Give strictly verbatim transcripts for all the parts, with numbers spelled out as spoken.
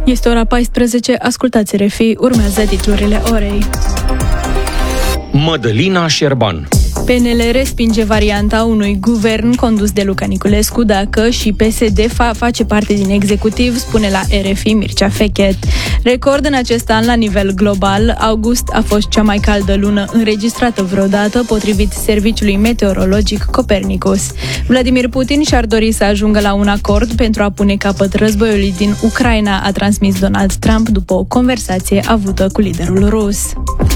Este ora paisprezece, ascultați R F I, urmează titlurile orei. Mădălina Șerban. P N L respinge varianta unui guvern condus de Luca Niculescu dacă și P S D fa- face parte din executiv, spune la R F I Mircea Fechet. Record în acest an la nivel global, august a fost cea mai caldă lună înregistrată vreodată, potrivit Serviciului Meteorologic Copernicus. Vladimir Putin și-ar dori să ajungă la un acord pentru a pune capăt războiului din Ucraina, a transmis Donald Trump după o conversație avută cu liderul rus.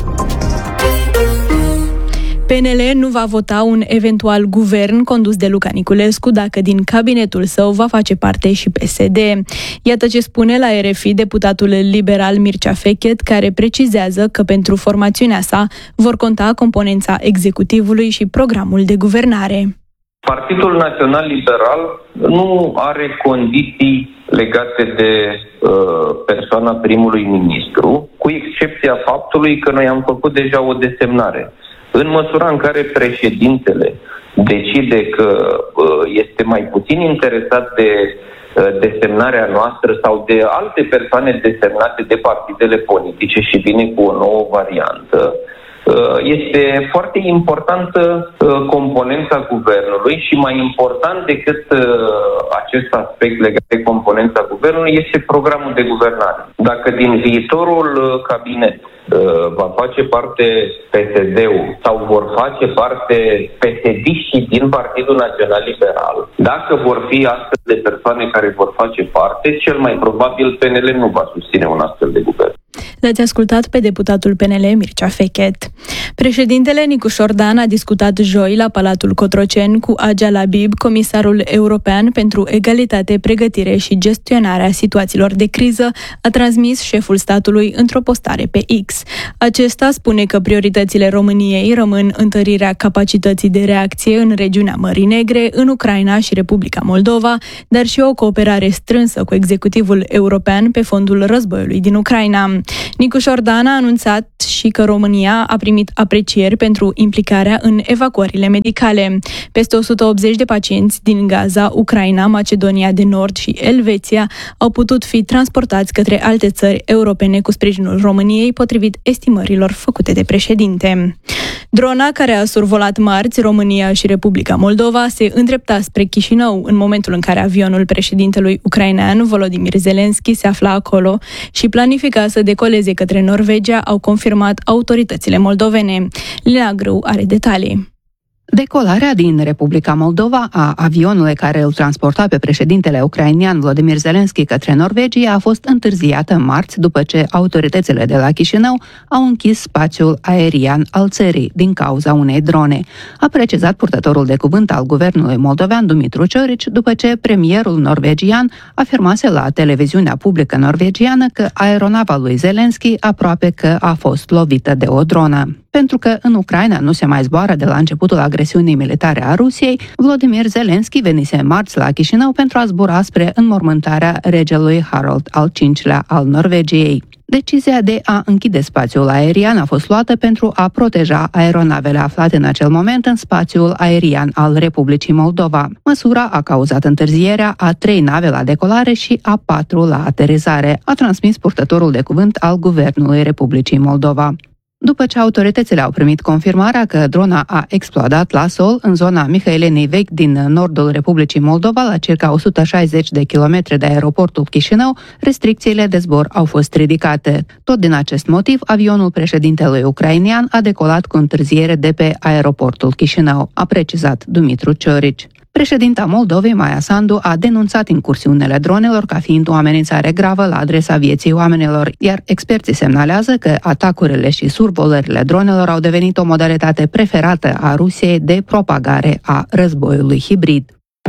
P N L nu va vota un eventual guvern condus de Luca Niculescu dacă din cabinetul său va face parte și P S D. Iată ce spune la R F I deputatul liberal Mircea Fechet, care precizează că pentru formațiunea sa vor conta componența executivului și programul de guvernare. Partidul Național Liberal nu are condiții legate de uh, persoana primului ministru, cu excepția faptului că noi am făcut deja o desemnare. În măsura în care președintele decide că uh, este mai puțin interesat de uh, desemnarea noastră sau de alte persoane desemnate de partidele politice și vine cu o nouă variantă, uh, este foarte importantă uh, componența guvernului și mai important decât uh, acest aspect legat de componența guvernului este programul de guvernare. Dacă din viitorul uh, cabinet va face parte P S D-ul sau vor face parte P S D-știi din Partidul Național Liberal, dacă vor fi astfel de persoane care vor face parte, cel mai probabil P N L nu va susține un astfel de guvern. L-ați ascultat pe deputatul P N L Mircea Fechet. Președintele Nicu Șordan a discutat joi la Palatul Cotroceni cu Agea Labib, comisarul european pentru egalitate, pregătire și gestionarea situațiilor de criză, a transmis șeful statului într-o postare pe X. Acesta spune că prioritățile României rămân întărirea capacității de reacție în regiunea Mării Negre, în Ucraina și Republica Moldova, dar și o cooperare strânsă cu executivul european pe fondul războiului din Ucraina. Nicu Șordan a anunțat și că România a primit aprecieri pentru implicarea în evacuările medicale. Peste o sută optzeci de pacienți din Gaza, Ucraina, Macedonia de Nord și Elveția au putut fi transportați către alte țări europene cu sprijinul României, potrivit estimărilor făcute de președinte. Drona care a survolat marți România și Republica Moldova se îndrepta spre Chișinău în momentul în care avionul președintelui ucrainean Volodymyr Zelensky se afla acolo și planifica să decoleze către Norvegia, au confirmat autoritățile moldovene. Lina Grâu are detalii. Decolarea din Republica Moldova a avionului care îl transporta pe președintele ucrainean Volodymyr Zelensky către Norvegia a fost întârziată marți după ce autoritățile de la Chișinău au închis spațiul aerian al țării din cauza unei drone. A precizat purtătorul de cuvânt al guvernului moldovean Dumitru Ciorici după ce premierul norvegian afirmase la televiziunea publică norvegiană că aeronava lui Zelensky aproape că a fost lovită de o dronă. Pentru că în Ucraina nu se mai zboară de la începutul agresiunii militare a Rusiei, Volodymyr Zelensky venise marți la Chișinău pentru a zbura spre înmormântarea regelui Harald al cincilea al Norvegiei. Decizia de a închide spațiul aerian a fost luată pentru a proteja aeronavele aflate în acel moment în spațiul aerian al Republicii Moldova. Măsura a cauzat întârzierea a trei nave la decolare și a patru la aterizare, a transmis purtătorul de cuvânt al Guvernului Republicii Moldova. După ce autoritățile au primit confirmarea că drona a explodat la sol în zona Mihăilenei Vechi din nordul Republicii Moldova, la circa o sută șaizeci de kilometri de aeroportul Chișinău, restricțiile de zbor au fost ridicate. Tot din acest motiv, avionul președintelui ucrainean a decolat cu întârziere de pe aeroportul Chișinău, a precizat Dumitru Ciorici. Președinta Moldovei, Maia Sandu, a denunțat incursiunile dronelor ca fiind o amenințare gravă la adresa vieții oamenilor, iar experții semnalează că atacurile și survolările dronelor au devenit o modalitate preferată a Rusiei de propagare a războiului hibrid.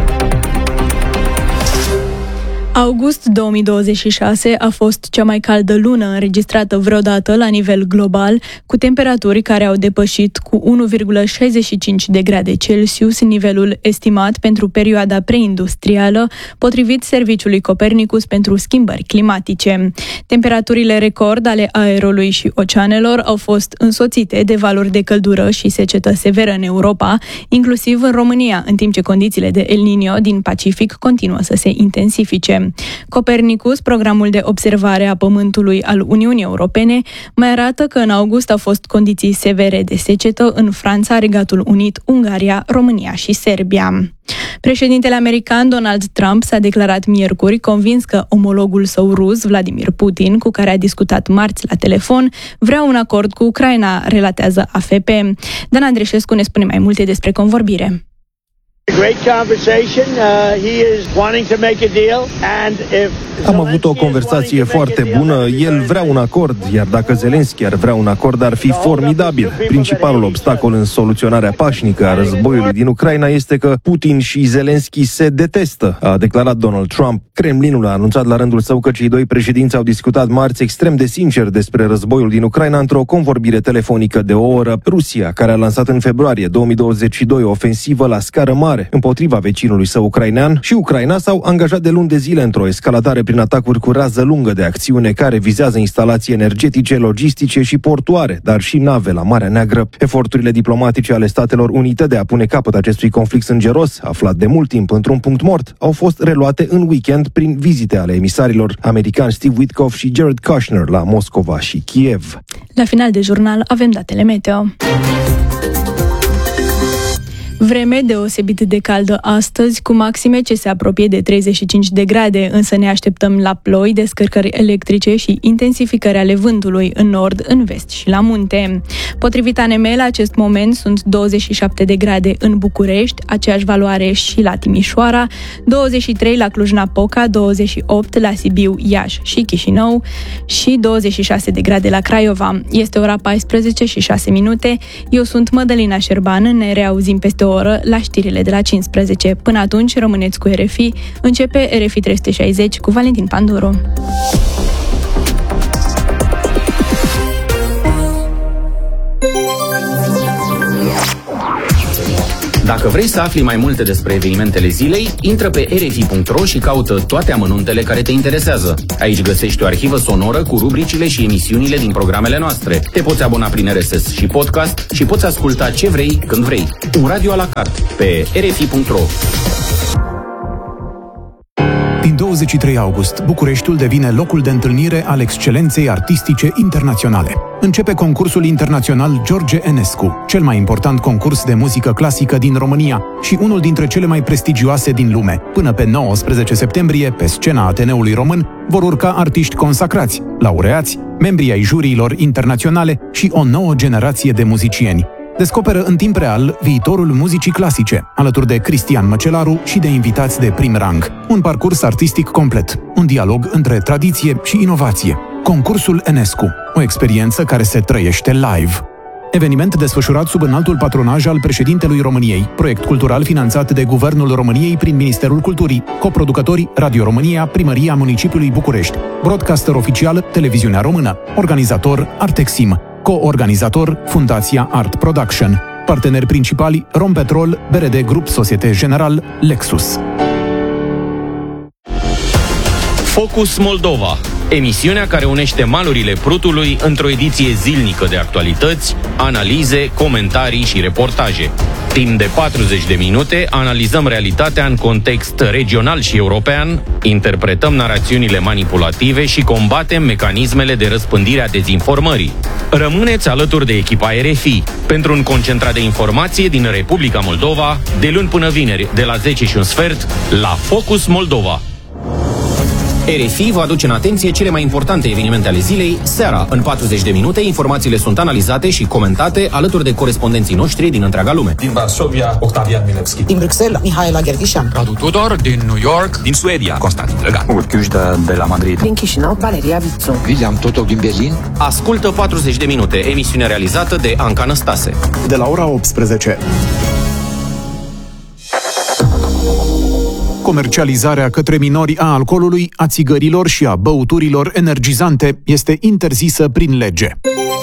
August două mii douăzeci și șase a fost cea mai caldă lună înregistrată vreodată la nivel global, cu temperaturi care au depășit cu unu virgulă șaizeci și cinci de grade Celsius nivelul estimat pentru perioada preindustrială, potrivit Serviciului Copernicus pentru schimbări climatice. Temperaturile record ale aerului și oceanelor au fost însoțite de valori de căldură și secetă severă în Europa, inclusiv în România, în timp ce condițiile de El Niño din Pacific continuă să se intensifice. Marte. Copernicus, programul de observare a Pământului al Uniunii Europene, mai arată că în august au fost condiții severe de secetă în Franța, Regatul Unit, Ungaria, România și Serbia. Președintele american Donald Trump s-a declarat miercuri convins că omologul său rus, Vladimir Putin, cu care a discutat marți la telefon, vrea un acord cu Ucraina, relatează A F P. Dan Andrișescu ne spune mai multe despre convorbire. Am avut o conversație foarte bună, el vrea un acord, iar dacă Zelenski ar vrea un acord, ar fi formidabil. Principalul obstacol în soluționarea pașnică a războiului din Ucraina este că Putin și Zelenski se detestă, a declarat Donald Trump. Kremlinul a anunțat la rândul său că cei doi președinți au discutat marți extrem de sincer despre războiul din Ucraina într-o convorbire telefonică de o oră. Rusia, care a lansat în februarie două mii douăzeci și doi o ofensivă la scară mare împotriva vecinului său ucrainean, și Ucraina s-au angajat de luni de zile într-o escaladare prin atacuri cu rază lungă de acțiune care vizează instalații energetice, logistice și portoare, dar și nave la Marea Neagră. Eforturile diplomatice ale Statelor Unite de a pune capăt acestui conflict sângeros, aflat de mult timp într-un punct mort, au fost reluate în weekend prin vizite ale emisarilor americani Steve Witkoff și Jared Kushner la Moscova și Kiev. La final de jurnal avem datele meteo. Vreme deosebit de caldă astăzi, cu maxime ce se apropie de treizeci și cinci de grade, însă ne așteptăm la ploi, descărcări electrice și intensificări ale vântului în nord, în vest și la munte. Potrivit A N M, la acest moment sunt douăzeci și șapte de grade în București, aceeași valoare și la Timișoara, douăzeci și trei la Cluj-Napoca, douăzeci și opt la Sibiu, Iași și Chișinău și douăzeci și șase de grade la Craiova. Este ora paisprezece și șase minute. Eu sunt Mădălina Șerban, ne reauzim peste o oră la știrile de la cincisprezece. Până atunci, rămâneți cu R F I. Începe R F I trei sute șaizeci cu Valentin Panduro. Dacă vrei să afli mai multe despre evenimentele zilei, intră pe r f i punct r o și caută toate amănuntele care te interesează. Aici găsești o arhivă sonoră cu rubricile și emisiunile din programele noastre. Te poți abona prin R S S și podcast și poți asculta ce vrei, când vrei. Un radio à la carte pe r f i punct r o. Din douăzeci și trei august, Bucureștiul devine locul de întâlnire al excelenței artistice internaționale. Începe concursul internațional George Enescu, cel mai important concurs de muzică clasică din România și unul dintre cele mai prestigioase din lume. Până pe nouăsprezece septembrie, pe scena Ateneului Român, vor urca artiști consacrați, laureați, membrii ai juriilor internaționale și o nouă generație de muzicieni. Descoperă în timp real viitorul muzicii clasice, alături de Cristian Măcelaru și de invitați de prim rang. Un parcurs artistic complet, un dialog între tradiție și inovație. Concursul Enescu, o experiență care se trăiește live. Eveniment desfășurat sub înaltul patronaj al președintelui României, proiect cultural finanțat de Guvernul României prin Ministerul Culturii, coproducători Radio România, Primăria Municipiului București, broadcaster oficial Televiziunea Română, organizator Artexim, co-organizator Fundația Art Production, parteneri principali Rompetrol, B R D Grup Societe General, Lexus. Focus Moldova, emisiunea care unește malurile Prutului într-o ediție zilnică de actualități, analize, comentarii și reportaje. Timp de patruzeci de minute analizăm realitatea în context regional și european, interpretăm narațiunile manipulative și combatem mecanismele de răspândire a dezinformării. Rămâneți alături de echipa R F I pentru un concentrat de informație din Republica Moldova, de luni până vineri, de la zece și un sfert, la Focus Moldova. R F I vă aduce în atenție cele mai importante evenimente ale zilei, seara, în patruzeci de minute, informațiile sunt analizate și comentate alături de corespondenții noștri din întreaga lume. Din Varsovia, Octavian Milevski. Din Bruxelles, Mihaela Gherghișan. Radu Tudor, din New York. Din Suedia, Constantin Drăgan. Urchiușda de la Madrid. Din Chișinău, Valeria Vițu. William Totoc din Berlin. Ascultă patruzeci de minute, emisiune realizată de Anca Năstase. De la ora optsprezece. Comercializarea către minori a alcoolului, a țigărilor și a băuturilor energizante este interzisă prin lege.